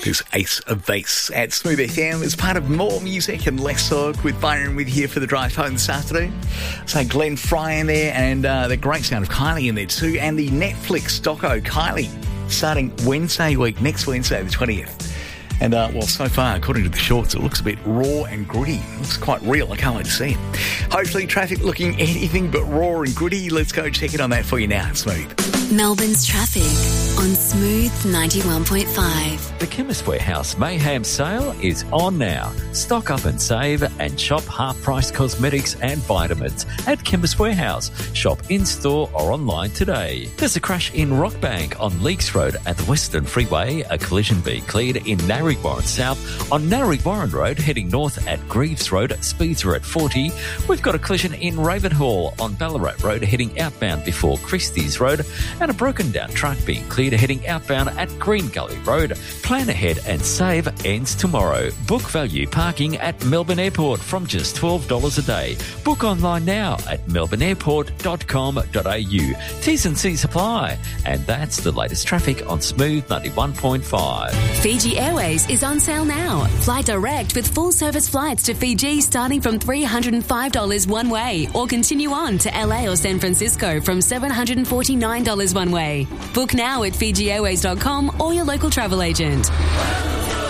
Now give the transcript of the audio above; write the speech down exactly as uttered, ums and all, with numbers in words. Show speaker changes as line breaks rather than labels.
who's Ace of Base at Smooth F M as part of More Music and Less Talk with Byron with you here for the drive home this afternoon. So Glenn Fry in there and uh, the great sound of Kylie in there too, and the Netflix doco Kylie starting Wednesday week, next Wednesday the twentieth. And, uh, well, so far, according to the shorts, it looks a bit raw and gritty. It looks quite real. I can't wait to see it. Hopefully, traffic looking anything but raw and gritty. Let's go check it on that for you now. Smooth.
Melbourne's traffic on Smooth ninety-one point five.
The Chemist Warehouse Mayhem sale is on now. Stock up and save and shop half-price cosmetics and vitamins at Chemist Warehouse. Shop in-store or online today. There's a crash in Rockbank on Leakes Road at the Western Freeway. A collision being cleared in Narre South. On Narre Road, heading north at Greaves Road, speeds are at forty. We've got a collision in Ravenhall on Ballarat Road, heading outbound before Christie's Road, and a broken down truck being cleared heading outbound at Green Gully Road. Plan ahead and save ends tomorrow. Book value parking at Melbourne Airport from just twelve dollars a day. Book online now at melbourne airport dot com dot a u. T's and C's apply. And that's the latest traffic on Smooth ninety-one point five.
Fiji Airways is on sale now. Fly direct with full service flights to Fiji starting from three hundred five dollars one way, or continue on to L A or San Francisco from seven hundred forty-nine dollars one way. Book now at fiji airways dot com or your local travel agent.